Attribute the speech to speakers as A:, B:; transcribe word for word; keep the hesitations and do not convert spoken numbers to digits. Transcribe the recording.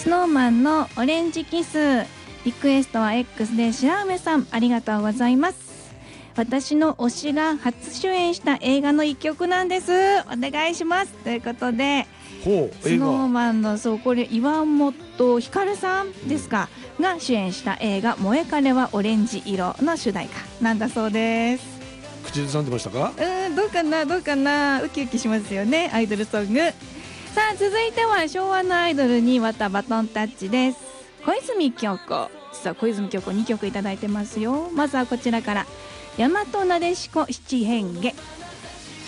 A: スノーマンのオレンジキス。リクエストは X で白梅さん、ありがとうございます。私の推しが初主演した映画の一曲なんです。お願いしますということで、
B: ほう、
A: スノーマンのそうこれ岩本照さんですか、が主演した映画燃えかれはオレンジ色の主題歌なんだそうです。
B: 口ずさんでましたか？
A: うーん、どうかなどうかな、ウキウキしますよね、アイドルソング。さあ続いては昭和のアイドルにまたバトンタッチです。小泉京子、実は小泉京子にきょくいただいてますよ。まずはこちらから、大和なでしこ七変化。